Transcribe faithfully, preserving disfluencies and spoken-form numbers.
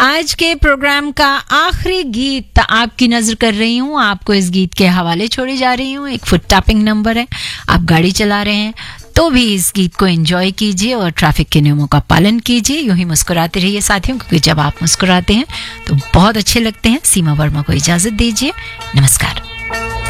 आज के प्रोग्राम का आखिरी गीत आपकी नजर कर रही हूँ, आपको इस गीत के हवाले छोड़ी जा रही हूँ। एक फुट टैपिंग नंबर है, आप गाड़ी चला रहे हैं तो भी इस गीत को एंजॉय कीजिए और ट्रैफिक के नियमों का पालन कीजिए। यूं ही मुस्कुराते रहिए साथियों, क्योंकि जब आप मुस्कुराते हैं तो बहुत अच्छे लगते हैं। सीमा वर्मा को इजाजत दीजिए, नमस्कार।